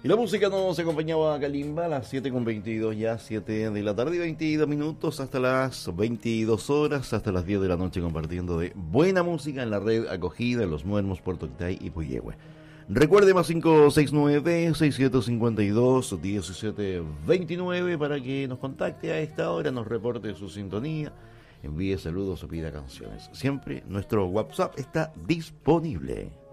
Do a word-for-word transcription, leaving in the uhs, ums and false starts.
Y la música nos acompañaba a Kalimba a las siete con veintidós, ya siete de la tarde y veintidós minutos, hasta las veintidós horas, hasta las diez de la noche, compartiendo de buena música en la red acogida en Los Muermos, Puerto Octay y Puyehue. Recuerde, más cinco seis nueve, seis siete cinco dos, diecisiete veintinueve para que nos contacte a esta hora, nos reporte su sintonía, envíe saludos o pida canciones. Siempre nuestro WhatsApp está disponible.